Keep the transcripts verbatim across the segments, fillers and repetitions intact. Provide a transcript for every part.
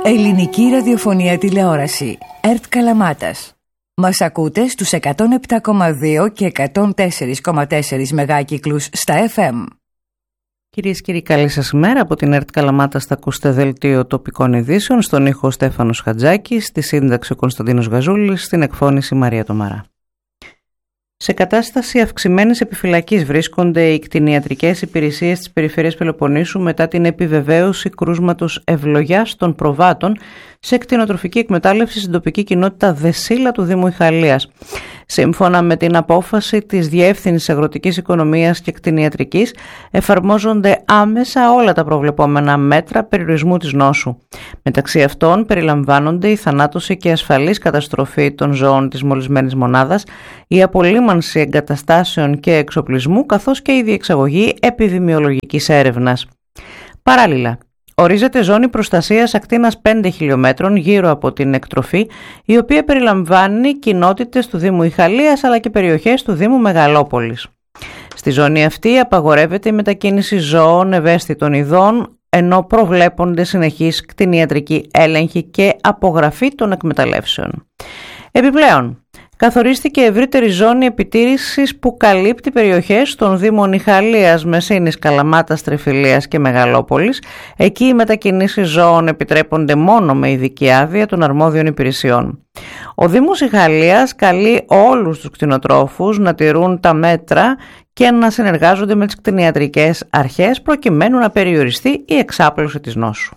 Ελληνική ραδιοφωνία τηλεόραση. ΕΡΤ Καλαμάτας. Μας ακούτε στους εκατόν επτά κόμμα δύο και εκατόν τέσσερα κόμμα τέσσερα μεγάκυκλους στα εφ εμ. Κυρίες και κύριοι, καλή σας ημέρα. Από την ΕΡΤ Καλαμάτας θα ακούσετε δελτίο τοπικών ειδήσεων. Στον ήχο ο Στέφανος Χατζάκης, στη σύνταξη ο Κωνσταντίνος Γαζούλης, στην εκφώνηση Μαρία Τομαρά. Σε κατάσταση αυξημένης επιφυλακής βρίσκονται οι κτηνιατρικές υπηρεσίες της Περιφέρειας Πελοποννήσου μετά την επιβεβαίωση κρούσματος ευλογιάς των προβάτων σε κτηνοτροφική εκμετάλλευση στην τοπική κοινότητα Δεσίλα του Δήμου Ιχαλίας. Σύμφωνα με την απόφαση της Διεύθυνσης Αγροτικής Οικονομίας και Κτηνιατρικής, εφαρμόζονται άμεσα όλα τα προβλεπόμενα μέτρα περιορισμού της νόσου. Μεταξύ αυτών περιλαμβάνονται η θανάτωση και ασφαλής καταστροφή των ζώων της μολυσμένης μονάδας, η απολύμανση εγκαταστάσεων και εξοπλισμού, καθώς και η διεξαγωγή επιδημιολογικής έρευνας. Παράλληλα, ορίζεται ζώνη προστασίας ακτίνας πέντε χιλιόμετρων γύρω από την εκτροφή, η οποία περιλαμβάνει κοινότητες του Δήμου Ιχαλίας αλλά και περιοχές του Δήμου Μεγαλόπολης. Στη ζώνη αυτή απαγορεύεται η μετακίνηση ζώων ευαίσθητων ειδών, ενώ προβλέπονται συνεχής κτηνιατρική έλεγχη και απογραφή των εκμεταλλεύσεων. Επιπλέον, καθορίστηκε ευρύτερη ζώνη επιτήρησης που καλύπτει περιοχές των Δήμων Ιχαλίας, Μεσίνης, Καλαμάτας, Τριφυλίας και Μεγαλόπολης. Εκεί οι μετακινήσεις ζώων επιτρέπονται μόνο με ειδική άδεια των αρμόδιων υπηρεσιών. Ο Δήμος Ιχαλίας καλεί όλους τους κτηνοτρόφους να τηρούν τα μέτρα και να συνεργάζονται με τις κτηνιατρικές αρχές προκειμένου να περιοριστεί η εξάπλωση της νόσου.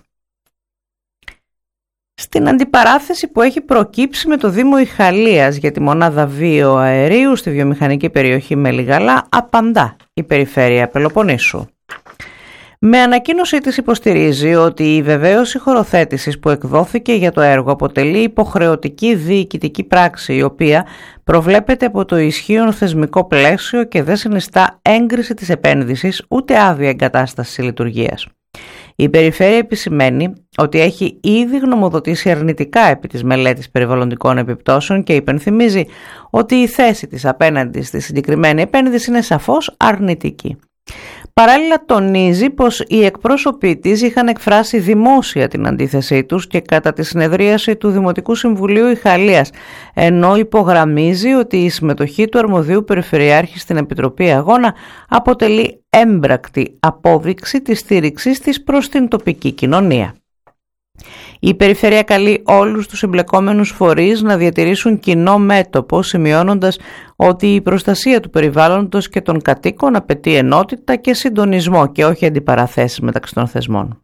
Στην αντιπαράθεση που έχει προκύψει με το Δήμο Ιχαλίας για τη μονάδα βιοαερίου στη βιομηχανική περιοχή Μελιγαλά, απαντά η Περιφέρεια Πελοποννήσου. Με ανακοίνωσή της υποστηρίζει ότι η βεβαίωση χωροθέτησης που εκδόθηκε για το έργο αποτελεί υποχρεωτική διοικητική πράξη, η οποία προβλέπεται από το ισχύον θεσμικό πλαίσιο και δεν συνιστά έγκριση της επένδυσης ούτε άδεια εγκατάστασης λειτουργίας. Η Περιφέρεια επισημαίνει ότι έχει ήδη γνωμοδοτήσει αρνητικά επί της μελέτης περιβαλλοντικών επιπτώσεων και υπενθυμίζει ότι η θέση της απέναντι στη συγκεκριμένη επένδυση είναι σαφώς αρνητική. Παράλληλα τονίζει πως οι εκπρόσωποι της είχαν εκφράσει δημόσια την αντίθεσή τους και κατά τη συνεδρίαση του Δημοτικού Συμβουλίου Ιχαλίας, ενώ υπογραμμίζει ότι η συμμετοχή του αρμοδίου Περιφερειάρχη στην Επιτροπή Αγώνα αποτελεί έμπρακτη απόδειξη της στήριξής της προς την τοπική κοινωνία. Η Περιφέρεια καλεί όλους τους εμπλεκόμενους φορείς να διατηρήσουν κοινό μέτωπο, σημειώνοντας ότι η προστασία του περιβάλλοντος και των κατοίκων απαιτεί ενότητα και συντονισμό και όχι αντιπαραθέσεις μεταξύ των θεσμών.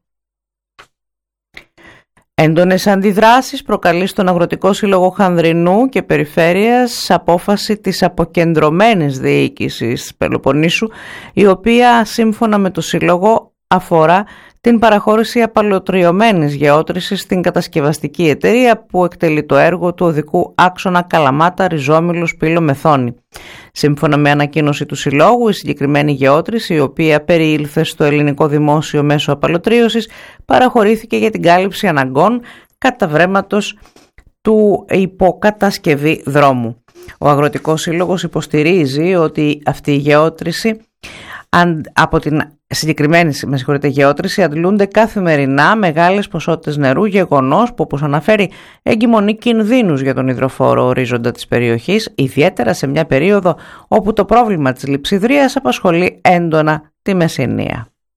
Έντονες αντιδράσεις προκαλεί στον Αγροτικό Σύλλογο Χανδρινού και Περιφέρειας απόφαση της αποκεντρωμένης διοίκησης Πελοποννήσου, η οποία σύμφωνα με το Σύλλογο αφορά την παραχώρηση απαλωτριωμένης γεώτρησης στην κατασκευαστική εταιρεία που εκτελεί το έργο του οδικού άξονα Καλαμάτα Ριζόμυλου Σπήλο Μεθόνη. Σύμφωνα με ανακοίνωση του Συλλόγου, η συγκεκριμένη γεώτρηση, η οποία περιήλθε στο ελληνικό δημόσιο μέσω απαλωτρίωσης, παραχωρήθηκε για την κάλυψη αναγκών καταβρέματος του υποκατασκευή δρόμου. Ο Αγροτικός Σύλλογος υποστηρίζει ότι αυτή η γεώτρηση από την συγκεκριμένη με συγχωρείτε, γεώτρηση αντλούνται καθημερινά μεγάλες ποσότητες νερού, γεγονός που, όπως αναφέρει, εγκυμονεί κινδύνους για τον υδροφόρο ορίζοντα της περιοχής, ιδιαίτερα σε μια περίοδο όπου το πρόβλημα της λειψιδρίας απασχολεί έντονα τη Μεσσηνία.